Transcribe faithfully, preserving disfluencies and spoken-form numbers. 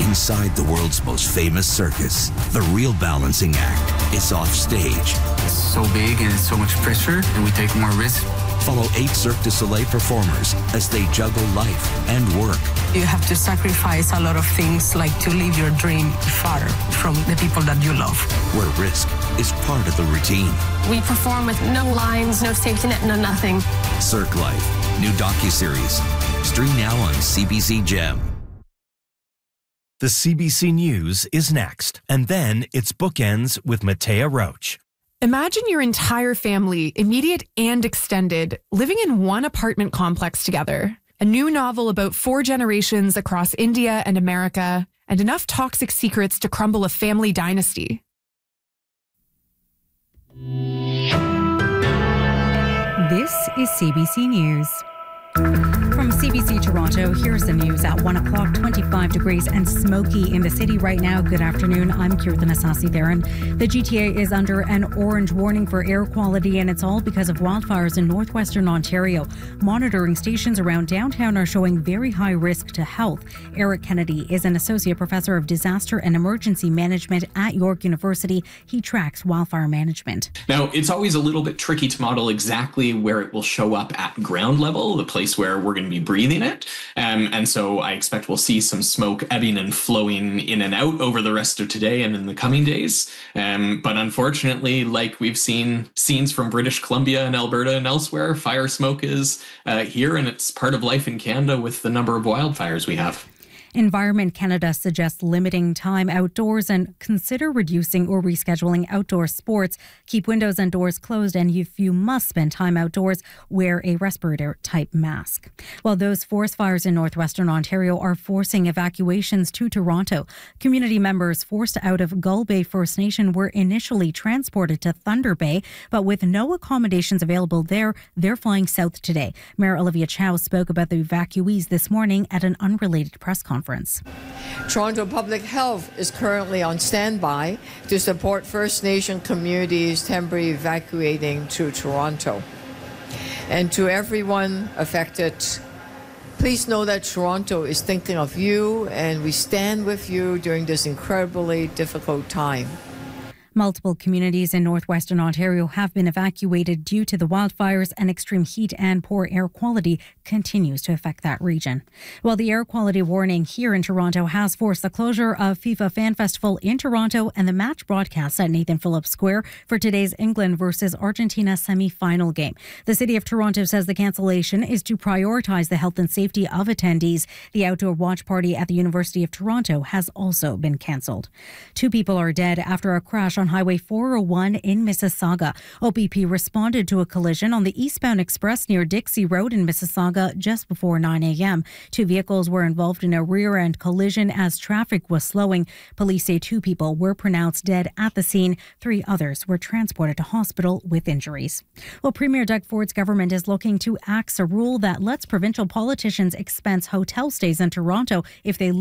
Inside the world's most famous circus, the real balancing act is off stage. It's so big and it's so much pressure, and we take more risk. Follow eight Cirque du Soleil performers as they juggle life and work. You have to sacrifice a lot of things, like to live your dream far from the people that you love. Where risk is part of the routine. We perform with no lines, no safety net, no nothing. Cirque Life, new docuseries. Stream now on C B C Gem. The C B C News is next, and then it's Bookends with Matea Roach. Imagine your entire family, immediate and extended, living in one apartment complex together. A new novel about four generations across India and America, and enough toxic secrets to crumble a family dynasty. This is C B C News. From C B C Toronto, here's the news at one o'clock, twenty-five degrees and smoky in the city right now. Good afternoon. I'm Kirtan Asasi-Theron. The G T A is under an orange warning for air quality, and it's all because of wildfires in northwestern Ontario. Monitoring stations around downtown are showing very high risk to health. Eric Kennedy is an associate professor of disaster and emergency management at York University. He tracks wildfire management. Now, it's always a little bit tricky to model exactly where it will show up at ground level, the place where we're going to be breathing it. Um, and so I expect we'll see some smoke ebbing and flowing in and out over the rest of today and in the coming days. Um, but unfortunately, like we've seen scenes from British Columbia and Alberta and elsewhere, fire smoke is uh, here, and it's part of life in Canada with the number of wildfires we have. Environment Canada suggests limiting time outdoors and consider reducing or rescheduling outdoor sports. Keep windows and doors closed, and if you must spend time outdoors, wear a respirator-type mask. While those forest fires in northwestern Ontario are forcing evacuations to Toronto, community members forced out of Gull Bay First Nation were initially transported to Thunder Bay, but with no accommodations available there, they're flying south today. Mayor Olivia Chow spoke about the evacuees this morning at an unrelated press conference. Toronto Public Health is currently on standby to support First Nation communities temporarily evacuating to Toronto. And to everyone affected, please know that Toronto is thinking of you, and we stand with you during this incredibly difficult time. Multiple communities in northwestern Ontario have been evacuated due to the wildfires, and extreme heat and poor air quality continues to affect that region. While the air quality warning here in Toronto has forced the closure of FIFA Fan Festival in Toronto and the match broadcast at Nathan Phillips Square for today's England versus Argentina semi-final game. The City of Toronto says the cancellation is to prioritize the health and safety of attendees. The outdoor watch party at the University of Toronto has also been cancelled. Two people are dead after a crash on Highway four oh one in Mississauga. O P P responded to a collision on the eastbound express near Dixie Road in Mississauga just before nine a.m. Two vehicles were involved in a rear-end collision as traffic was slowing. Police say two people were pronounced dead at the scene. Three others were transported to hospital with injuries. Well, Premier Doug Ford's government is looking to axe a rule that lets provincial politicians expense hotel stays in Toronto if they